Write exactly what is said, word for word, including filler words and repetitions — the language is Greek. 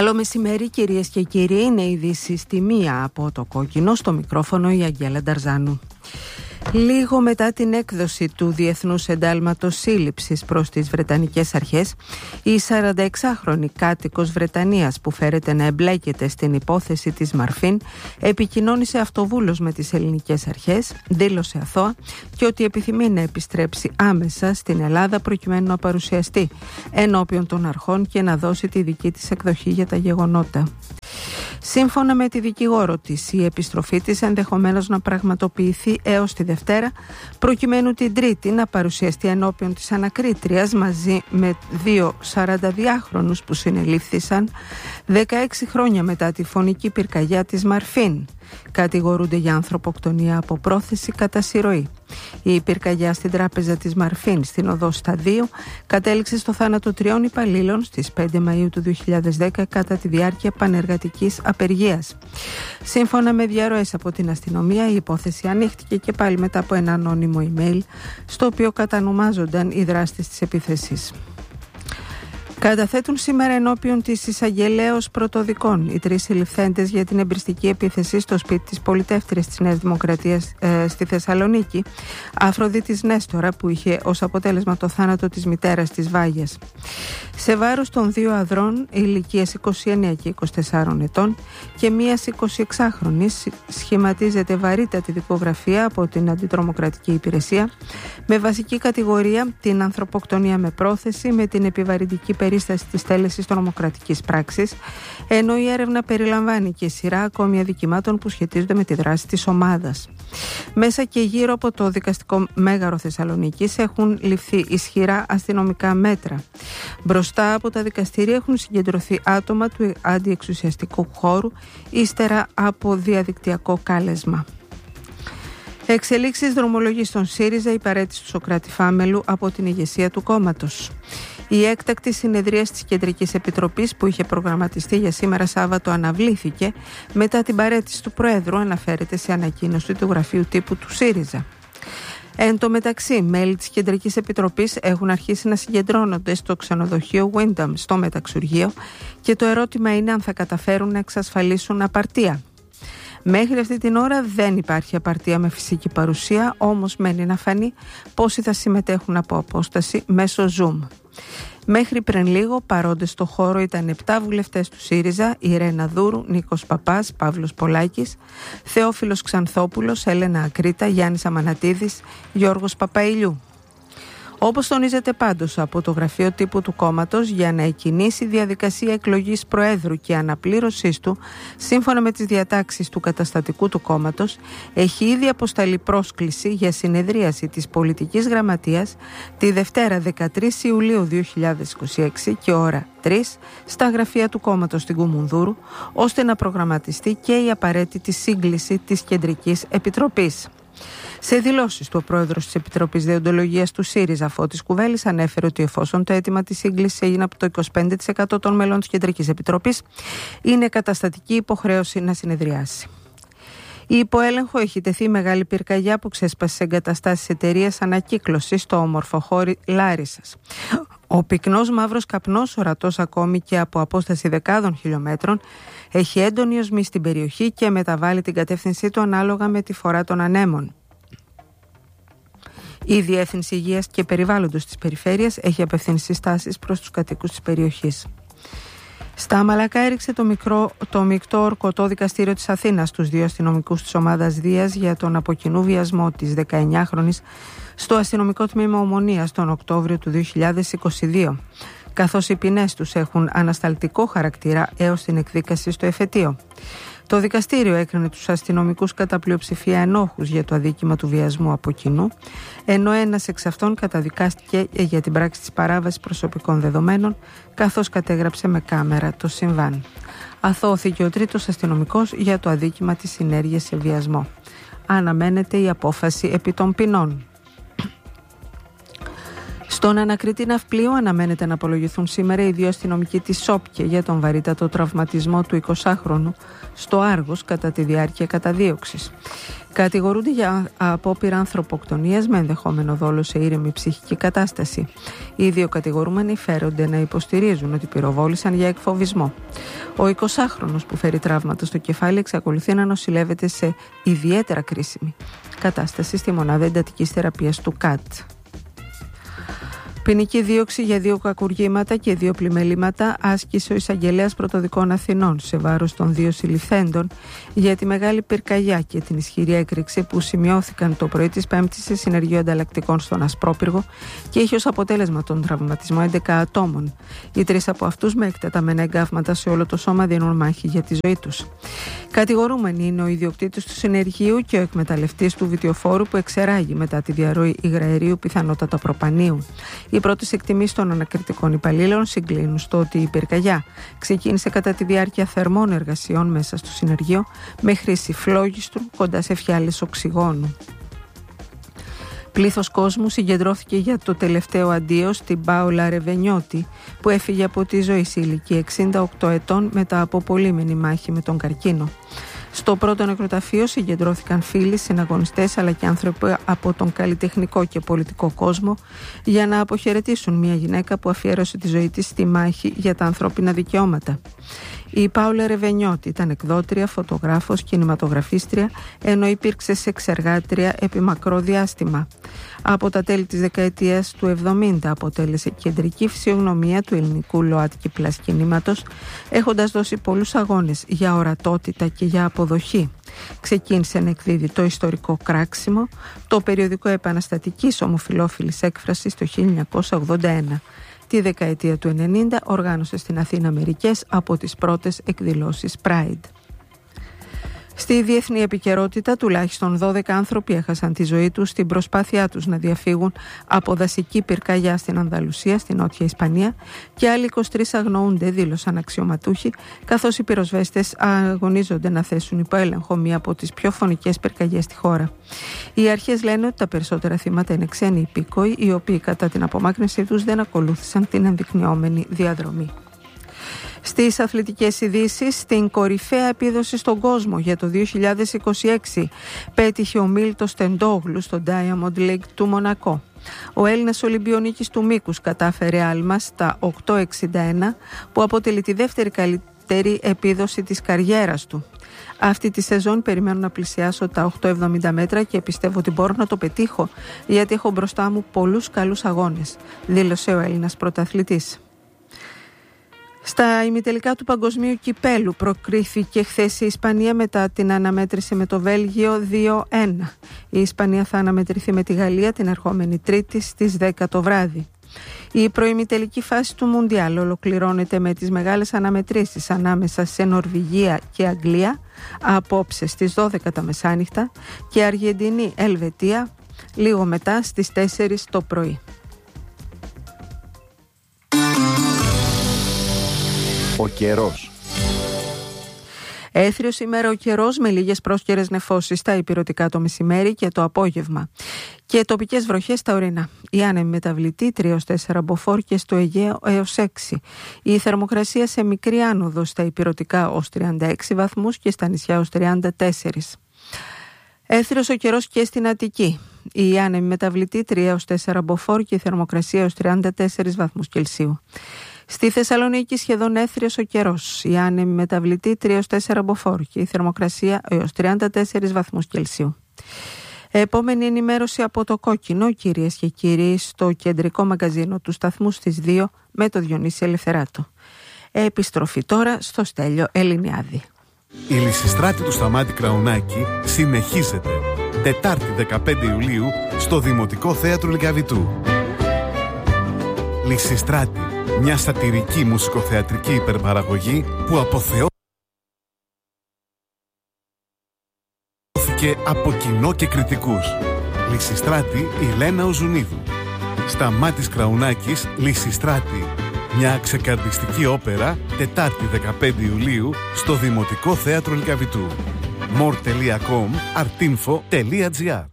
Καλό μεσημέρι κυρίες και κύριοι, είναι ειδήσεις στη μία από το κόκκινο, στο μικρόφωνο η Αγγέλα Νταρζάνου. Λίγο μετά την έκδοση του Διεθνούς Εντάλματος Σύλληψης προς τις Βρετανικές Αρχές, η σαρανταεξάχρονη κάτοικος Βρετανίας που φέρεται να εμπλέκεται στην υπόθεση της Μαρφίν επικοινώνησε αυτοβούλως με τις ελληνικές αρχές, δήλωσε αθώα και ότι επιθυμεί να επιστρέψει άμεσα στην Ελλάδα προκειμένου να παρουσιαστεί ενώπιον των αρχών και να δώσει τη δική της εκδοχή για τα γεγονότα. Σύμφωνα με τη δικηγόρο της, η επιστροφή της ενδεχομένως να πραγματοποιηθεί έως τη Δευτέρα, προκειμένου την Τρίτη να παρουσιαστεί ενώπιον της ανακρίτριας μαζί με δύο σαρανταδυάχρονους που συνελήφθησαν δεκαέξι χρόνια μετά τη φωνική πυρκαγιά της Μαρφίν. Κατηγορούνται για ανθρωποκτονία από πρόθεση κατά συρροή. Η πυρκαγιά στην τράπεζα της Μαρφίν στην οδό Σταδίου κατέληξε στο θάνατο τριών υπαλλήλων στις πέντε Μαΐου του δύο χιλιάδες δέκα κατά τη διάρκεια πανεργατικής απεργίας. Σύμφωνα με διαρροές από την αστυνομία, η υπόθεση ανοίχτηκε και πάλι μετά από ένα ανώνυμο email στο οποίο κατανομάζονταν οι δράστες της επίθεσης. Καταθέτουν σήμερα ενώπιον της εισαγγελέως πρωτοδικών οι τρεις συλληφθέντες για την εμπριστική επίθεση στο σπίτι της πολιτεύτριας της Νέας Δημοκρατίας ε, στη Θεσσαλονίκη, Αφροδίτης Νέστορα, που είχε ως αποτέλεσμα το θάνατο της μητέρας της Βάγιας. Σε βάρος των δύο ανδρών ηλικίας είκοσι εννέα και είκοσι τέσσερα ετών και μίας εικοσιεξάχρονης σχηματίζεται βαρύτατη δικογραφία από την Αντιτρομοκρατική Υπηρεσία με βασική κατηγορία την ανθρωποκτονία με πρόθεση με την επιβαρυντική περίσταση της τέλεσης τρομοκρατικής πράξης, ενώ η έρευνα περιλαμβάνει και σειρά ακόμη αδικημάτων που σχετίζονται με τη δράση της ομάδας. Μέσα και γύρω από το δικαστικό μέγαρο Θεσσαλονίκης έχουν ληφθεί ισχυρά αστυνομικά μέτρα. Μπροστά από τα δικαστήρια έχουν συγκεντρωθεί άτομα του αντιεξουσιαστικού χώρου ύστερα από διαδικτυακό κάλεσμα. Εξελίξεις δρομολογεί στον ΣΥΡΙΖΑ η παραίτηση του Σωκράτη Φάμελου από την ηγεσία του κόμματος. Η έκτακτη συνεδρία της Κεντρικής Επιτροπής που είχε προγραμματιστεί για σήμερα Σάββατο αναβλήθηκε μετά την παραίτηση του Προέδρου, αναφέρεται σε ανακοίνωση του γραφείου τύπου του ΣΥΡΙΖΑ. Εν τω μεταξύ, μέλη της Κεντρικής Επιτροπής έχουν αρχίσει να συγκεντρώνονται στο ξενοδοχείο Windham στο Μεταξουργείο και το ερώτημα είναι αν θα καταφέρουν να εξασφαλίσουν απαρτία. Μέχρι αυτή την ώρα δεν υπάρχει απαρτία με φυσική παρουσία, όμως μένει να φανεί πόσοι θα συμμετέχουν από απόσταση μέσω Zoom. Μέχρι πριν λίγο παρόντες στο χώρο ήταν επτά βουλευτές του ΣΥΡΙΖΑ, η Ρένα Δούρου, Νίκος Παπάς, Παύλος Πολάκης, Θεόφιλος Ξανθόπουλος, Έλενα Ακρίτα, Γιάννης Αμανατίδης, Γιώργος Παπαηλιού. Όπως τονίζεται πάντως από το γραφείο τύπου του κόμματος, για να εκκινήσει η διαδικασία εκλογής Προέδρου και αναπλήρωσής του, σύμφωνα με τις διατάξεις του καταστατικού του κόμματος, έχει ήδη αποσταλεί πρόσκληση για συνεδρίαση της Πολιτικής Γραμματείας τη Δευτέρα δεκατρείς Ιουλίου δύο χιλιάδες είκοσι έξι και ώρα τρεις στα γραφεία του κόμματος στην Κουμουνδούρου, ώστε να προγραμματιστεί και η απαραίτητη σύγκληση της Κεντρικής Επιτροπής. Σε δηλώσεις του, ο πρόεδρος της Επιτροπής Δεοντολογίας του ΣΥΡΙΖΑ, Φώτης Κουβέλης, ανέφερε ότι εφόσον το αίτημα της σύγκλησης έγινε από το είκοσι πέντε τοις εκατό των μελών της Κεντρικής Επιτροπής, είναι καταστατική υποχρέωση να συνεδριάσει. Η υποέλεγχο έχει τεθεί μεγάλη πυρκαγιά που ξέσπασε σε εγκαταστάσεις εταιρείας ανακύκλωσης στο όμορφο χώρι Λάρισσας. Ο πυκνός μαύρος καπνός, ορατός ακόμη και από απόσταση δεκάδων χιλιόμετρων, έχει έντονη οσμή στην περιοχή και μεταβάλλει την κατεύθυνσή του ανάλογα με τη φορά των ανέμων. Η Διεύθυνση Υγείας και Περιβάλλοντος της Περιφέρειας έχει απευθύνει συστάσεις προς τους κατοίκους της περιοχής. Στα Μαλακά έριξε το, μικρό, το μεικτό ορκωτό δικαστήριο της Αθήνας στους δύο αστυνομικούς της ομάδας Δίας για τον αποκοινού βιασμό της δεκαεννιάχρονης στο αστυνομικό τμήμα Ομονίας τον Οκτώβριο του δύο χιλιάδες είκοσι δύο, καθώς οι ποινές τους έχουν ανασταλτικό χαρακτήρα έως την εκδίκαση στο εφετείο. Το δικαστήριο έκρινε τους αστυνομικούς κατά πλειοψηφία ενόχους για το αδίκημα του βιασμού από κοινού, ενώ ένας εξ αυτών καταδικάστηκε για την πράξη της παράβασης προσωπικών δεδομένων, καθώς κατέγραψε με κάμερα το συμβάν. Αθώθηκε ο τρίτος αστυνομικός για το αδίκημα της συνέργειας σε βιασμό. Αναμένεται η απόφαση επί των ποινών. Στον ανακριτή ναυπλίου αναμένεται να απολογηθούν σήμερα οι δύο αστυνομικοί της ΣΟΠΚΕ για τον βαρύτατο τραυματισμό του εικοσάχρονου στο Άργος κατά τη διάρκεια καταδίωξης. Κατηγορούνται για απόπειρα ανθρωποκτονίας με ενδεχόμενο δόλο σε ήρεμη ψυχική κατάσταση. Οι δύο κατηγορούμενοι φέρονται να υποστηρίζουν ότι πυροβόλησαν για εκφοβισμό. Ο εικοσάχρονος που φέρει τραύματα στο κεφάλι εξακολουθεί να νοσηλεύεται σε ιδιαίτερα κρίσιμη κατάσταση στη μονάδα εντατικής θεραπείας του ΚΑΤ. Ποινική δίωξη για δύο κακουργήματα και δύο πλημελήματα άσκησε ο εισαγγελέας Πρωτοδικών Αθηνών σε βάρος των δύο συλληφθέντων για τη μεγάλη πυρκαγιά και την ισχυρή έκρηξη που σημειώθηκαν το πρωί της Πέμπτης σε συνεργείο ανταλλακτικών στον Ασπρόπυργο και είχε ως αποτέλεσμα τον τραυματισμό έντεκα ατόμων. Οι τρεις από αυτούς με εκτεταμένα εγκάβματα σε όλο το σώμα δίνουν μάχη για τη ζωή τους. Κατηγορούμενοι είναι ο ιδιοκτήτης του συνεργείου και ο εκμεταλλευτής του βιτιοφόρου που εξεράγει μετά τη διαρροή υγραερίου, πιθανότατα προπανίου. Οι πρώτες εκτιμήσεις των ανακριτικών υπαλλήλων συγκλίνουν στο ότι η πυρκαγιά ξεκίνησε κατά τη διάρκεια θερμών εργασιών μέσα στο συνεργείο με χρήση φλόγιστρου κοντά σε φιάλες οξυγόνου. Πλήθος κόσμου συγκεντρώθηκε για το τελευταίο αντίο στην Πάολα Ρεβενιώτη που έφυγε από τη ζωή σε ηλικία εξήντα οκτώ ετών μετά από πολύμηνη μάχη με τον καρκίνο. Στο πρώτο νεκροταφείο συγκεντρώθηκαν φίλοι, συναγωνιστές αλλά και άνθρωποι από τον καλλιτεχνικό και πολιτικό κόσμο για να αποχαιρετήσουν μια γυναίκα που αφιέρωσε τη ζωή της στη μάχη για τα ανθρώπινα δικαιώματα. Η Πάολα Ρεβενιώτη ήταν εκδότρια, φωτογράφος, κινηματογραφίστρια, ενώ υπήρξε σεξεργάτρια επί μακρό διάστημα. Από τα τέλη της δεκαετίας του εβδομήντα αποτέλεσε κεντρική φυσιογνωμία του ελληνικού ΛΟΑΤΚΙ πλας κινήματος, έχοντας δώσει πολλούς αγώνες για ορατότητα και για αποδοχή. Ξεκίνησε να εκδίδει το ιστορικό Κράξιμο, το περιοδικό επαναστατικής ομοφυλόφιλης έκφρασης το χίλια εννιακόσια ογδόντα ένα. Τη δεκαετία του ενενήντα οργάνωσε στην Αθήνα μερικές από τις πρώτες εκδηλώσεις Pride. Στη διεθνή επικαιρότητα, τουλάχιστον δώδεκα άνθρωποι έχασαν τη ζωή τους στην προσπάθειά τους να διαφύγουν από δασική πυρκαγιά στην Ανδαλουσία, στην Νότια Ισπανία, και άλλοι είκοσι τρεις αγνοούνται, δήλωσαν αξιωματούχοι, καθώς οι πυροσβέστες αγωνίζονται να θέσουν υπό έλεγχο μία από τις πιο φωνικές πυρκαγιές στη χώρα. Οι αρχές λένε ότι τα περισσότερα θύματα είναι ξένοι υπήκοοι, οι οποίοι κατά την απομάκρυνσή τους δεν ακολούθησαν την ενδεικνυόμενη διαδρομή. Στις αθλητικές ειδήσεις, στην κορυφαία επίδοση στον κόσμο για το δύο χιλιάδες είκοσι έξι πέτυχε ο Μίλτος Τεντόγλου στο Diamond League του Μονακό. Ο Έλληνας Ολυμπιονίκης του μήκους κατάφερε άλμα στα οκτώ εξήντα ένα, που αποτελεί τη δεύτερη καλύτερη επίδοση της καριέρας του. Αυτή τη σεζόν περιμένω να πλησιάσω τα οκτώ εβδομήντα μέτρα και πιστεύω ότι μπορώ να το πετύχω, γιατί έχω μπροστά μου πολλούς καλούς αγώνες, δήλωσε ο Έλληνας πρωταθλητής. Στα ημιτελικά του Παγκοσμίου Κυπέλου προκρίθηκε χθες η Ισπανία μετά την αναμέτρηση με το Βέλγιο δύο ένα. Η Ισπανία θα αναμετρηθεί με τη Γαλλία την ερχόμενη Τρίτη στις δέκα το βράδυ. Η προημιτελική φάση του Μουντιάλ ολοκληρώνεται με τις μεγάλες αναμετρήσεις ανάμεσα σε Νορβηγία και Αγγλία απόψε στις δώδεκα τα μεσάνυχτα και Αργεντινή-Ελβετία λίγο μετά στις τέσσερις το πρωί. Ο καιρός. Έθριος ημέρα ο καιρός με λίγες πρόσκαιρες νεφώσεις στα ηπειρωτικά το μεσημέρι και το απόγευμα και τοπικές βροχές στα ορεινά. Η άνεμη μεταβλητή τρία έως τέσσερα μποφόρ και στο Αιγαίο έως έξι. Η θερμοκρασία σε μικρή άνοδο στα ηπειρωτικά ως τριάντα έξι βαθμούς και στα νησιά ως τριάντα τέσσερα. Έθριος ο καιρός και στην Αττική. Η άνεμη μεταβλητή τρία έως τέσσερα μποφόρ και η θερμοκρασία ως τριάντα τέσσερα βαθμούς Κελσίου. Στη Θεσσαλονίκη σχεδόν έθριος ο καιρός. Η άνεμη μεταβλητή τρία έως τέσσερα μποφόρ και η θερμοκρασία έως τριάντα τέσσερα βαθμούς Κελσίου. Επόμενη ενημέρωση από το Κόκκινο, κυρίες και κύριοι, στο κεντρικό μαγκαζίνο του σταθμού στις δύο με το Διονύση Ελευθεράτο. Επιστροφή τώρα στο Στέλιο Ελληνιάδη. Η Λυσιστράτη του Σταμάτη Κραουνάκη συνεχίζεται. Τετάρτη δεκαπέντε Ιουλίου στο Δημοτικό Θέατρο Λυκαβητού. Λυσιστράτη, μια σατυρική μουσικοθεατρική υπερπαραγωγή που αποθεώθηκε από κοινό και κριτικούς. Λυσιστράτη η Λένα Οζουνίδου. Σταμάτης Κραουνάκης, Λυσιστράτη. Μια ξεκαρδιστική όπερα, Τετάρτη δεκαπέντε Ιουλίου στο Δημοτικό Θέατρο Λυκαβητού. more τελεία com artinfo τελεία gr